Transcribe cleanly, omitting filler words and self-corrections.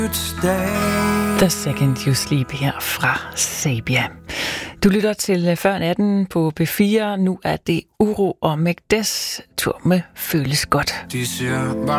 The Second You Sleep her fra Sabia. Du lytter til Før Natten på P4. Nu er det Uro og Magdes tur med Føles Godt. De siger bare